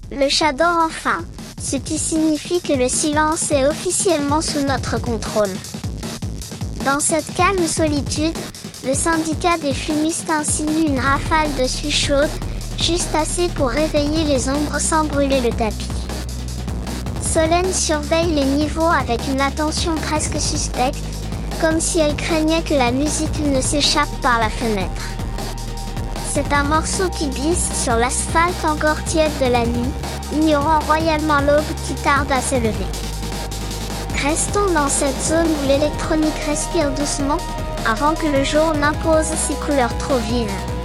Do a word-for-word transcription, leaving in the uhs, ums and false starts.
Le chat dort enfin, ce qui signifie que le silence est officiellement sous notre contrôle. Dans cette calme solitude, le syndicat des fumistes insinue une rafale de suie chaude, juste assez pour réveiller les ombres sans brûler le tapis. Solène surveille les niveaux avec une attention presque suspecte, comme si elle craignait que la musique ne s'échappe par la fenêtre. C'est un morceau qui glisse sur l'asphalte encore tiède de la nuit, ignorant royalement l'aube qui tarde à s'élever. Restons dans cette zone où l'électronique respire doucement, avant que le jour n'impose ses couleurs trop vives.